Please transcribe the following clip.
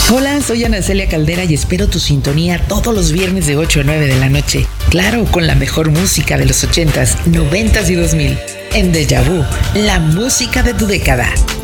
Hola, soy Ana Celia Caldera y espero tu sintonía todos los viernes de 8 a 9 de la noche. Claro, con la mejor música de los 80s, 90s y 2000. En Deja Vu, la música de tu década.